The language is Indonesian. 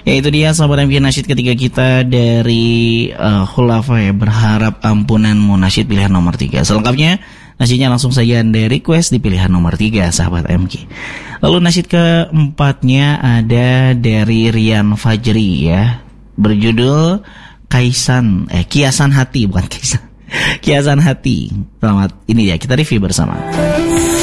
Ya itu dia sahabat MG nasyid ketiga kita dari Khulafa ya, berharap ampunanmu, nasyid pilihan nomor 3. Selengkapnya nasyidnya langsung saja Anda request di pilihan nomor 3 sahabat MG. Lalu nasyid keempatnya ada dari Rian Fajri ya, berjudul Kiasan Hati, bukan Kaisan. Kiasan Hati. Selamat, ini ya kita review bersama.